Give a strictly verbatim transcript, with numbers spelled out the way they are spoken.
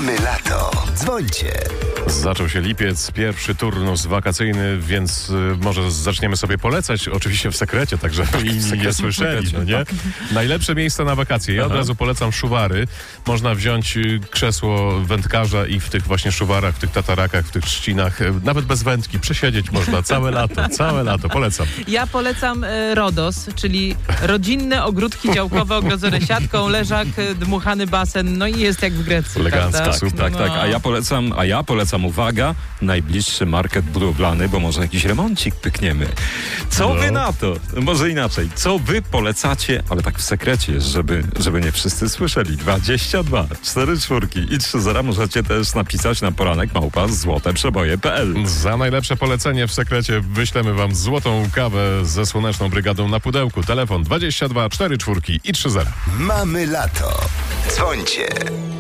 Mamy lato. Dzwońcie. Zaczął się lipiec, pierwszy turnus wakacyjny, więc y, może zaczniemy sobie polecać, oczywiście w sekrecie, tak żeby inni nie słyszeli, no nie? Najlepsze miejsca na wakacje. Ja od Aha. razu polecam Szuwary. Można wziąć y, krzesło wędkarza i w tych właśnie Szuwarach, w tych tatarakach, w tych trzcinach, y, nawet bez wędki, przesiedzieć można całe lato, całe lato. Polecam. Ja polecam e, Rodos, czyli rodzinne ogródki działkowe ogrodzone siatką, leżak, e, dmuchany basen, no i jest jak w Grecji. Elegancko, prawda? super. Tak, No. tak. A ja polecam, a ja polecam, uwaga, najbliższy market budowlany, bo może jakiś remoncik pykniemy. Co No. wy na to? Może inaczej. Co wy polecacie, ale tak w sekrecie, żeby, żeby nie wszyscy słyszeli. dwadzieścia dwa, cztery czwórki i trzy zera możecie też napisać na poranek małpa złote przeboje kropka p l. Za najlepsze polecenie w sekrecie wyślemy wam złotą kawę ze Słoneczną Brygadą na pudełku. Telefon dwadzieścia dwa, cztery czwórki i trzy zera. Mamy lato. Dzwońcie.